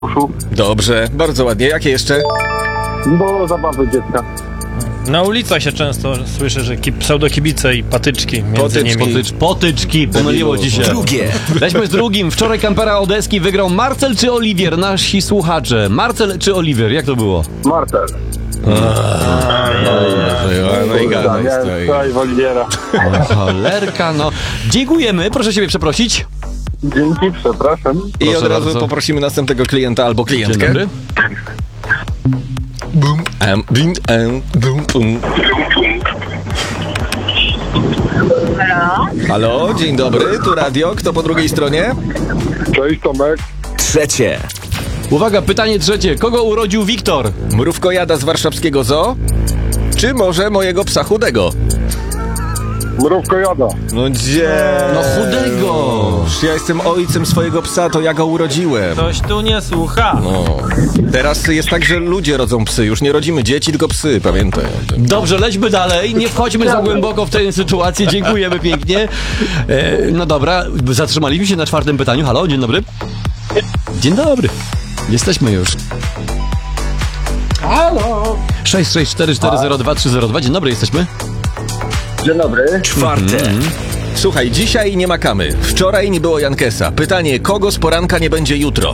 uszu. Dobrze, bardzo ładnie. Jakie jeszcze? Do zabawy dziecka. Na ulicach się często słyszy, że pseudokibice i patyczki między nimi. Potyczki, pomyliło ci się. Drugie. Lećmy z drugim. Wczoraj kampera Odeski wygrał Marcel czy Oliwier? Nasi słuchacze. Marcel czy Oliwier? Jak to było? Marcel. No i gadaj, Daj Woliwiera. Cholerka, no. Dziękujemy, proszę siebie przeprosić. Dzięki, przepraszam. I Proszę od razu bardzo. poprosimy następnego klienta albo Dzień klientkę. dobry. Bum, bum, bum. Halo, dzień dobry, tu radio. Kto po drugiej stronie? Cześć Tomek. Trzecie. Uwaga, pytanie trzecie. Kogo urodził Wiktor? Mrówkojada z warszawskiego zoo? Czy może mojego psa chudego? Mrówkojada. No gdzie? No chudego. Ja jestem ojcem swojego psa, to ja go urodziłem. Ktoś tu nie słucha. No. Teraz jest tak, że ludzie rodzą psy. Już nie rodzimy dzieci, tylko psy, pamiętaj o tym. Dobrze, lećmy dalej. Nie wchodźmy za głęboko w tę sytuację. Dziękujemy pięknie. No dobra, zatrzymaliśmy się na czwartym pytaniu. Halo, dzień dobry. Dzień dobry. Jesteśmy już. Halo. 664402302. Dzień dobry, jesteśmy. Dzień dobry. Czwarte. Słuchaj, dzisiaj nie makamy. Wczoraj nie było Jankesa. Pytanie, kogo z poranka nie będzie jutro?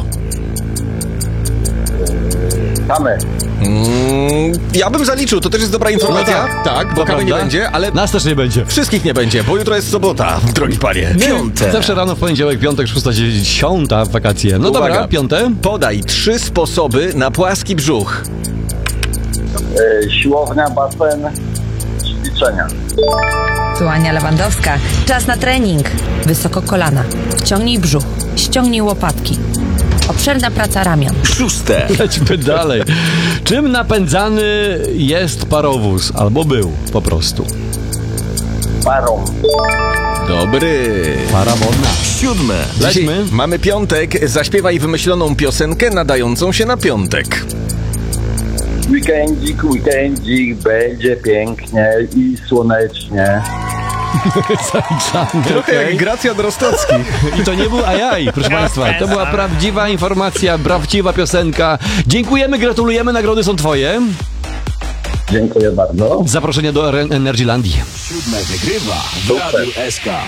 Tamy. Ja bym zaliczył, to też jest dobra informacja. No tak, bo to kamy nie prawda. będzie, ale Nas też nie będzie. wszystkich nie będzie, bo jutro jest sobota, drogi panie. Piąte. Zawsze rano w poniedziałek, piątek, 6:10 w wakacje. No Uwaga. dobra, piąte. Podaj 3 sposoby na płaski brzuch. Siłownia, basen, ćwiczenia. Tu Ania Lewandowska. Czas na trening. Wysoko kolana. Wciągnij brzuch. Ściągnij łopatki. Obszerna praca ramion. Szóste. Lećmy dalej. Czym napędzany jest parowóz? Albo był po prostu. Parą. Dobry. Para wodna. Siódme. Dzisiaj Lećmy. mamy piątek, zaśpiewaj wymyśloną piosenkę nadającą się na piątek. Weekendzik, będzie pięknie i słonecznie. Zaliczamy. Trochę jak Gracja Drostocki. I to nie był ajaj, proszę Państwa. To była prawdziwa informacja, prawdziwa piosenka. Dziękujemy, gratulujemy, nagrody są Twoje. Dziękuję bardzo. Zaproszenie do Energylandii. Siódme wygrywa w Radiu SK.